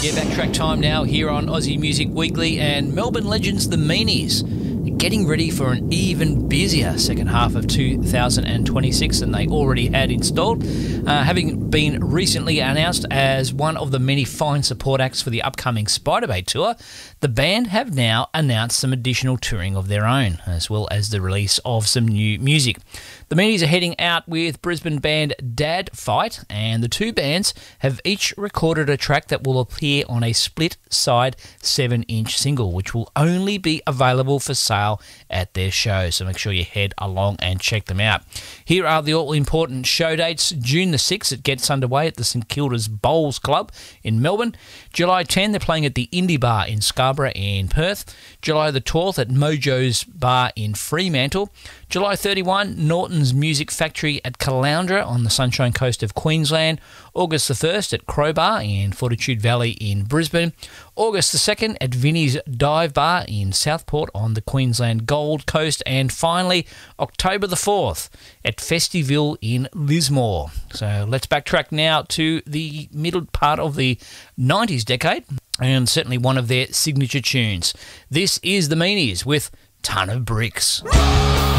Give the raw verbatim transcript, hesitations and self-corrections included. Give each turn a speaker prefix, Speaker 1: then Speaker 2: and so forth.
Speaker 1: Yeah, backtrack time now here on Aussie Music Weekly, and Melbourne legends The Meanies are getting ready for an even busier second half of two thousand twenty-six than they already had installed. Uh, having been recently announced as one of the many fine support acts for the upcoming Spiderbait tour, the band have now announced some additional touring of their own, as well as the release of some new music. The Meanies are heading out with Brisbane band Dad Fight, and the two bands have each recorded a track that will appear on a split-side seven-inch single, which will only be available for sale at their show, so make sure you head along and check them out. Here are the all-important show dates. June the sixth, it gets underway at the St Kilda's Bowls Club in Melbourne. July tenth, they're playing at the Indie Bar in Scarborough in Perth. July the twelfth at Mojo's Bar in Fremantle. July thirty-first, Norton's Music Factory at Caloundra on the Sunshine Coast of Queensland. August the first at Crowbar in Fortitude Valley in Brisbane. August the second at Vinnie's Dive Bar in Southport on the Queensland Gold Coast. And finally, October the fourth at Festiville in Lismore. So let's backtrack now to the middle part of the nineties decade, and certainly one of their signature tunes. This is The Meanies with Ton of Bricks.